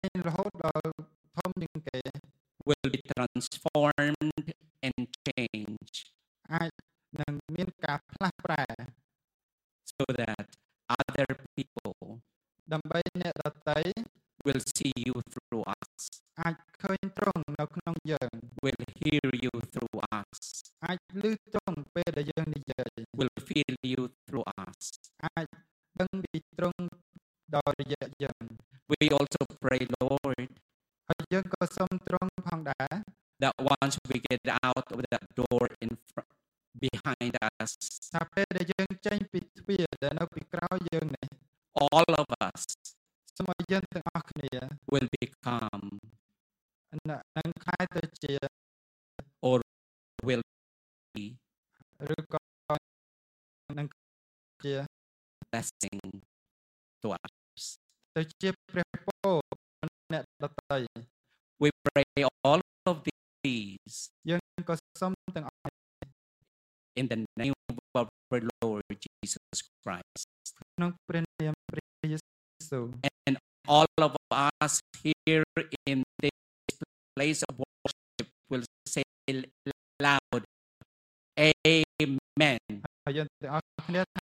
រហូតដល់ធំជាងគេ will be transformed and changed អាចនឹងមានការផ្លាស់ប្រែ so that other people ដើម្បីអ្នកដទៃ will see you through us, អាចឃើញត្រង់នៅក្នុងយើង will hear you through us, អាចឮត្រង់ពេលដែលយើងនិយាយ will feel you through us. អាចដឹងពីត្រង់ដោយរយៈយើង We also pray, Lord, ហើយយើងក៏សូមត្រង់ផងដែរ that once we get out of that door behind us, ថាពេលដែលយើងចេញពីទ្វារដែលនៅពីក្រោយយើងនេះ all of us សូមឲ្យយើងទាំងអស់គ្នា will become នឹងខ្លាយទៅជា or will be ឬក៏នឹងជា blessing to us. ទៅជាព្រះពរអ្នកដទៃ We pray all of these យើងក៏សូមទាំងអស់ in the name of our Lord Jesus Christ. ក្នុងព្រះនាមព្រះយេស៊ូវ And all of us here in this place of worship will say loud, Amen. ហើយយើងទាំងអស់គ្នា